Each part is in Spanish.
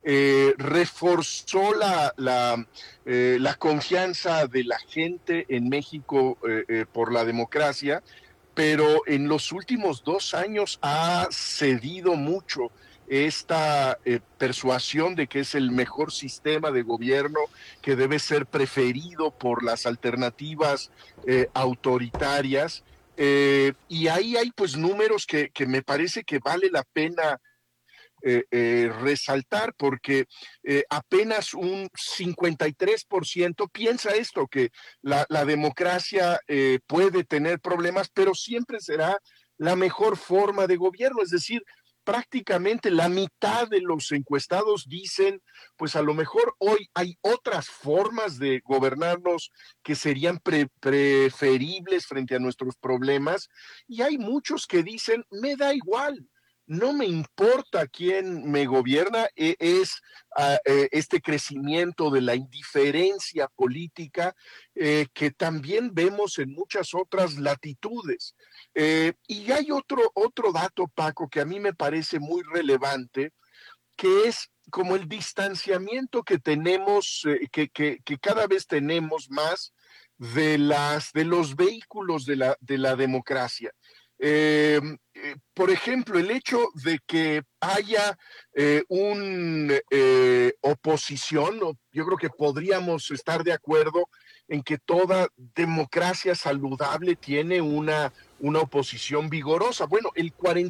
reforzó la confianza de la gente en México por la democracia, pero en los últimos 2 años ha cedido mucho esta persuasión de que es el mejor sistema de gobierno, que debe ser preferido por las alternativas autoritarias. Y ahí hay pues números que me parece que vale la pena resaltar, porque apenas un 53% piensa esto, que la democracia puede tener problemas, pero siempre será la mejor forma de gobierno. Es decir, prácticamente la mitad de los encuestados dicen, pues a lo mejor hoy hay otras formas de gobernarnos que serían preferibles frente a nuestros problemas, y hay muchos que dicen, me da igual, no me importa quién me gobierna, es este crecimiento de la indiferencia política que también vemos en muchas otras latitudes. Y hay otro dato, Paco, que a mí me parece muy relevante, que es como el distanciamiento que tenemos, que cada vez tenemos más de los vehículos de la democracia. Por ejemplo, el hecho de que haya una oposición, yo creo que podríamos estar de acuerdo en que toda democracia saludable tiene una oposición vigorosa. Bueno, el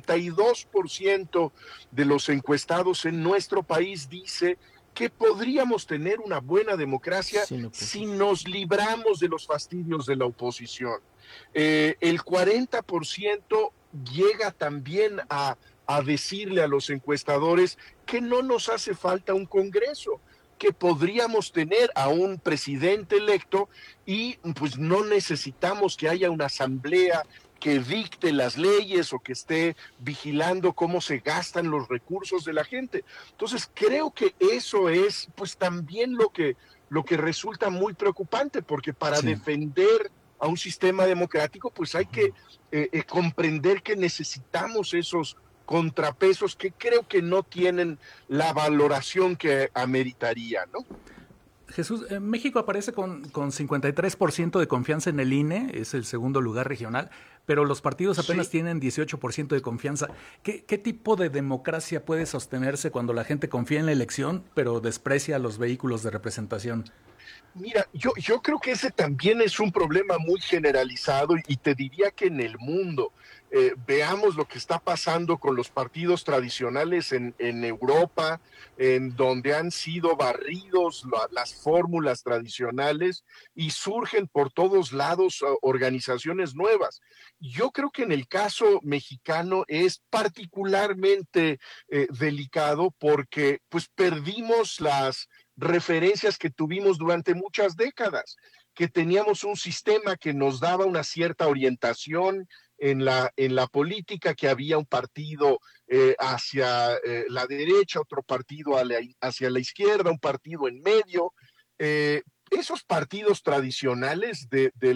42% de los encuestados en nuestro país dice que podríamos tener una buena democracia si nos libramos de los fastidios de la oposición. El 40% llega también a decirle a los encuestadores que no nos hace falta un Congreso, que podríamos tener a un presidente electo y pues no necesitamos que haya una asamblea que dicte las leyes o que esté vigilando cómo se gastan los recursos de la gente. Entonces creo que eso es pues también lo que resulta muy preocupante, porque para defender a un sistema democrático pues hay que comprender que necesitamos esos contrapesos que creo que no tienen la valoración que ameritaría, ¿no? Jesús, México aparece con 53% de confianza en el INE, es el segundo lugar regional, pero los partidos apenas tienen 18% de confianza. ¿Qué tipo de democracia puede sostenerse cuando la gente confía en la elección, pero desprecia los vehículos de representación? Mira, yo creo que ese también es un problema muy generalizado, y te diría que en el mundo. Veamos lo que está pasando con los partidos tradicionales en Europa, en donde han sido barridos las fórmulas tradicionales y surgen por todos lados organizaciones nuevas. Yo creo que en el caso mexicano es particularmente delicado, porque pues perdimos las referencias que tuvimos durante muchas décadas, que teníamos un sistema que nos daba una cierta orientación en la política, que había un partido hacia la derecha, otro partido hacia la izquierda, un partido en medio. Esos partidos tradicionales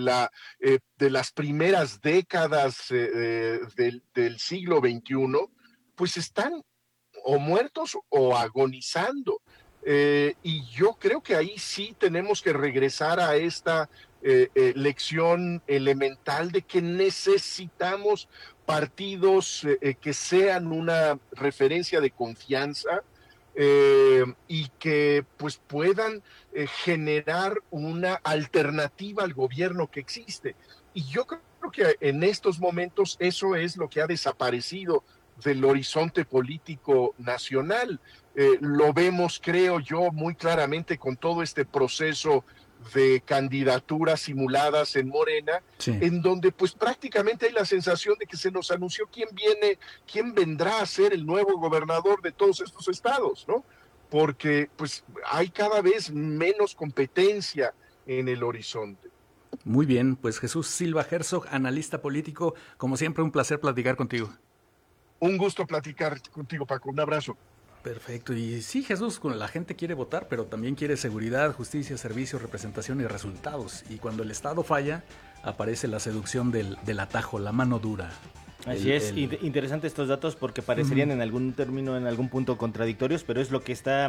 de las primeras décadas del siglo XXI, pues están o muertos o agonizando. Y yo creo que ahí sí tenemos que regresar a esta lección elemental de que necesitamos partidos que sean una referencia de confianza, y que pues puedan generar una alternativa al gobierno que existe. Y yo creo que en estos momentos eso es lo que ha desaparecido del horizonte político nacional. Lo vemos, creo yo, muy claramente con todo este proceso de candidaturas simuladas en Morena, en donde pues prácticamente hay la sensación de que se nos anunció quién vendrá a ser el nuevo gobernador de todos estos estados, ¿no? Porque pues hay cada vez menos competencia en el horizonte. Muy bien, pues Jesús Silva Herzog, analista político, como siempre un placer platicar contigo. Un gusto platicar contigo, Paco. Un abrazo. Perfecto. Y sí, Jesús, la gente quiere votar, pero también quiere seguridad, justicia, servicio, representación y resultados. Y cuando el Estado falla, aparece la seducción del atajo, la mano dura. Así es, interesante estos datos porque parecerían en algún término, en algún punto contradictorios, pero es lo que está